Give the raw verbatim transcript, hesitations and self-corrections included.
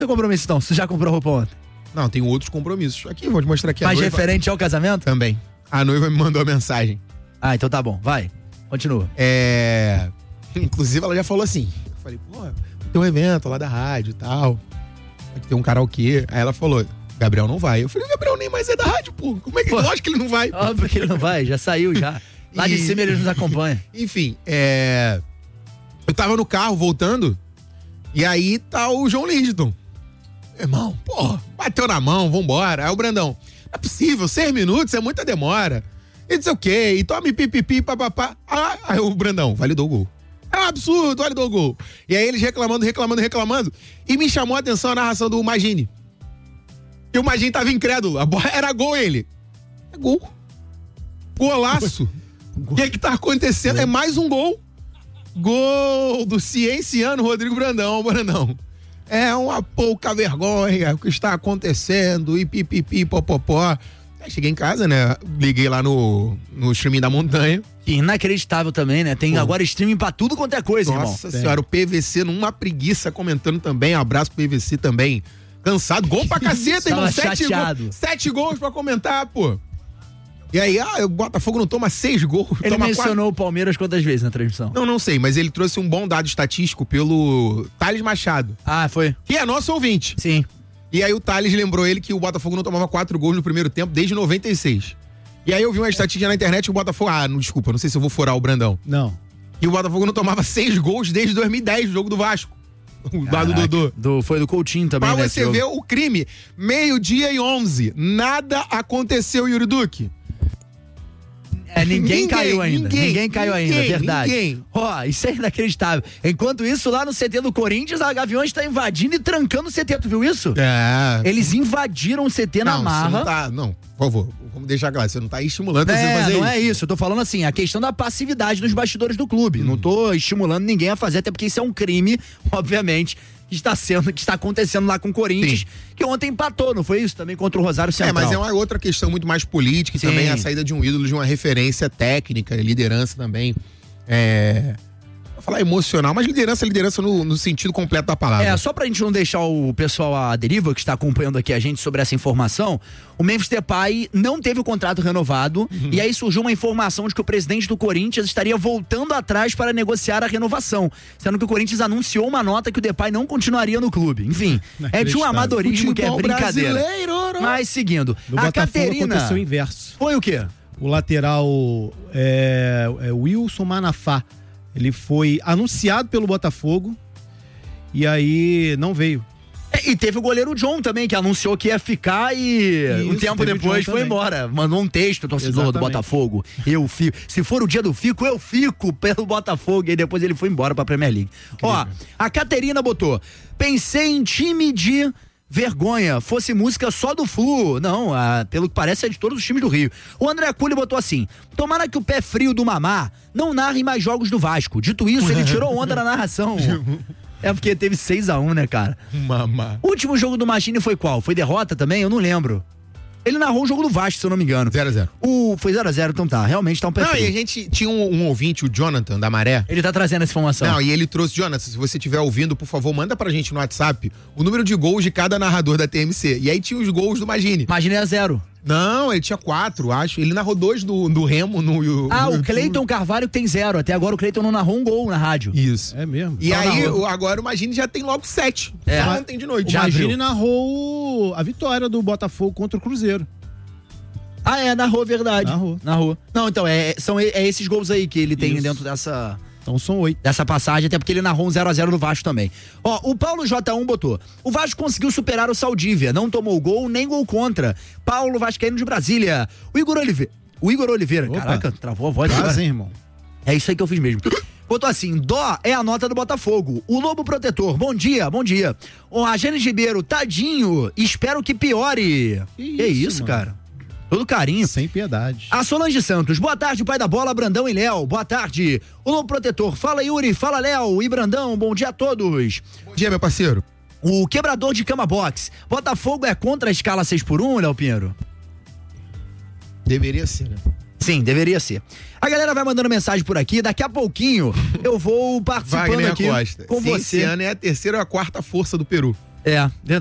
Seu compromisso, então? Você já comprou roupa ontem? Não, tem outros compromissos. Aqui, vou te mostrar aqui. Mas a noiva... referente ao casamento? Também. A noiva me mandou a mensagem. Ah, então tá bom. Vai. Continua. É... Inclusive, ela já falou assim. Eu falei, pô, tem um evento lá da rádio e tal. Aqui tem um karaokê. Aí ela falou, Gabriel não vai. Eu falei, Gabriel nem mais é da rádio, pô. Como é que eu acho que ele não vai? Óbvio que ele não vai, já saiu já. Lá de E... cima ele nos acompanha. Enfim, é... eu tava no carro voltando. E aí tá o João Lindston. Irmão, pô, bateu na mão, vambora. Aí o Brandão, não é possível, seis minutos é muita demora. E disse o quê? E tome pipipi, papapá. Ah, aí o Brandão, validou o gol. É um absurdo, validou o gol. E aí eles reclamando, reclamando, reclamando. E me chamou a atenção a narração do Magini. E o Magini tava incrédulo. A bola era gol, ele. É gol. Golaço. O que é que tá acontecendo? É mais um gol. Gol do cienciano Rodrigo Brandão, Brandão. É uma pouca vergonha o que está acontecendo e pipipi, popopó. Aí cheguei em casa, né? Liguei lá no, no streaming da montanha. Inacreditável também, né? Tem Pô. agora streaming pra tudo quanto é coisa, Nossa irmão. Nossa senhora, o P V C numa preguiça comentando também. Abraço pro P V C também. Cansado, gol pra caceta, irmão. Sete, go sete gols pra comentar, pô. E aí, ah, o Botafogo não toma seis gols. Ele toma mencionou quatro... o Palmeiras quantas vezes na transmissão? Não, não sei, mas ele trouxe um bom dado estatístico pelo Thales Machado. Ah, foi? Que é nosso ouvinte. Sim. E aí o Thales lembrou ele que o Botafogo não tomava quatro gols no primeiro tempo desde noventa e seis. E aí eu vi uma estatística na internet que o Botafogo... Ah, não, desculpa, não sei se eu vou furar o Brandão. Não. E o Botafogo não tomava seis gols desde dois mil e dez, no jogo do Vasco. O lado do Dodô. Do, foi do Coutinho também, pra né? Pra você ver o crime. Meio-dia e onze. Nada aconteceu, Yuri Duque. É, ninguém, ninguém caiu ainda. Ninguém, ninguém caiu ninguém, ainda, verdade. Ninguém. Ó, isso é inacreditável. Enquanto isso, lá no C T do Corinthians, a Gaviões tá invadindo e trancando o C T. Tu viu isso? É. Eles invadiram o C T não, na marra. Você não tá, não, por favor, vamos deixar claro, você não tá estimulando é, você a fazer não isso. é isso. Eu tô falando assim, a questão da passividade dos bastidores do clube. Hum. Não tô estimulando ninguém a fazer, até porque isso é um crime, obviamente, que está sendo, que está acontecendo lá com o Corinthians, Sim. que ontem empatou, não foi isso? Também contra o Rosário Central. É, mas é uma outra questão muito mais política e Sim. também a saída de um ídolo, de uma referência técnica, liderança também. É... Vou falar emocional, mas liderança, liderança no, no sentido completo da palavra. É, só pra gente não deixar o pessoal à deriva, que está acompanhando aqui a gente sobre essa informação, o Memphis Depay não teve o contrato renovado, uhum. e aí surgiu uma informação de que o presidente do Corinthians estaria voltando atrás para negociar a renovação, sendo que o Corinthians anunciou uma nota que o Depay não continuaria no clube. Enfim, é de um amadorismo que é brincadeira. Brasileiro. Mas seguindo, no a Botafogo Caterina... aconteceu o inverso. Foi o quê? O lateral é, é Wilson Manafá. Ele foi anunciado pelo Botafogo e aí não veio. É, e teve o goleiro John também, que anunciou que ia ficar e Isso, um tempo depois foi também. embora. Mandou um texto, torcedor Exatamente. do Botafogo. Eu fico. Se for o dia do fico, eu fico pelo Botafogo. E aí depois ele foi embora pra Premier League. Incrível. Ó, a Caterina botou: pensei em time de... vergonha, fosse música só do Flu. Não, ah, pelo que parece é de todos os times do Rio. O André Cury botou assim: tomara que o pé frio do Mamá não narre mais jogos do Vasco. Dito isso, ele tirou onda na narração. É porque teve seis a um, né, cara? Mamá. O último jogo do Machine foi qual? Foi derrota também? Eu não lembro. Ele narrou o jogo do Vasco, se eu não me engano. zero a zero. O... Foi zero a zero, então tá. Realmente tá um pé Não, frio. e a gente tinha um, um ouvinte, o Jonathan, da Maré. Ele tá trazendo essa informação. Não, e ele trouxe, Jonathan, se você estiver ouvindo, por favor, manda pra gente no WhatsApp o número de gols de cada narrador da T M C. E aí tinha os gols do Magini. Magini era zero. Não, ele tinha quatro, acho. Ele narrou dois do, do Remo no... Ah, no o Cleiton Carvalho tem zero. Até agora o Cleiton não narrou um gol na rádio. Isso. É mesmo. E Só aí, narrou. agora o Magini já tem logo sete. É. Só ontem de noite. O Já Magini abriu. narrou a vitória do Botafogo contra o Cruzeiro. Ah, é, narrou, verdade. Narrou. Narrou. Não, então, é, são, é esses gols aí que ele tem Isso. dentro dessa... Então são oito. Dessa passagem, até porque ele narrou um zero a zero no Vasco também. Ó, o Paulo J um botou: o Vasco conseguiu superar o Saldívia, não tomou gol, nem gol contra. Paulo Vascaíno de Brasília. O Igor Oliveira. O Igor Oliveira, Opa. caraca, travou a voz. Quase, hein, irmão? É isso aí que eu fiz mesmo. Botou assim: dó é a nota do Botafogo. O Lobo Protetor, bom dia, bom dia. O Agênis Ribeiro, tadinho, espero que piore. Que, que isso, isso cara? Todo carinho. Sem piedade. A Solange Santos, boa tarde, pai da bola, Brandão e Léo, boa tarde. O Lobo Protetor, fala Yuri, fala Léo e Brandão, bom dia a todos. Bom dia, meu parceiro. O Quebrador de Cama Box, Botafogo é contra a escala seis por um, Léo Pinheiro? Deveria ser, né? Sim, deveria ser. A galera vai mandando mensagem por aqui, daqui a pouquinho eu vou participando Wagner aqui Costa. com Se você. Esse ano é a terceira ou a quarta força do Peru. É, verdade.